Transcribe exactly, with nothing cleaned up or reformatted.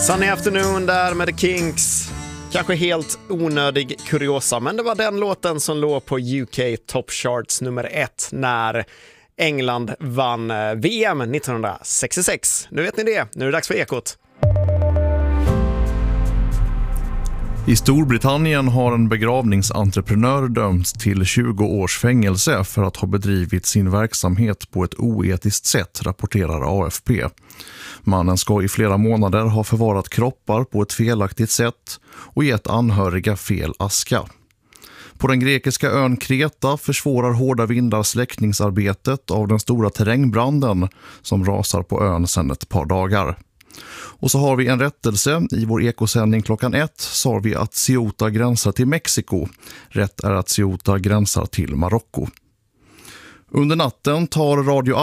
Sunny Afternoon där med The Kinks. Kanske helt onödig kuriosa, men det var den låten som låg på U K Top Charts nummer ett när England vann V M nittonhundrasextiosex. Nu vet ni det, nu är det dags för Ekot. I Storbritannien har en begravningsentreprenör dömts till tjugo års fängelse för att ha bedrivit sin verksamhet på ett oetiskt sätt, rapporterar A F P. Mannen ska i flera månader ha förvarat kroppar på ett felaktigt sätt och gett anhöriga fel aska. På den grekiska ön Kreta försvårar hårda vindar släckningsarbetet av den stora terrängbranden som rasar på ön sedan ett par dagar. Och så har vi en rättelse. I vår ekosändning klockan ett sa vi att Ceuta gränsar till Mexiko. Rätt är att Ceuta gränsar till Marocko. Under natten tar Radio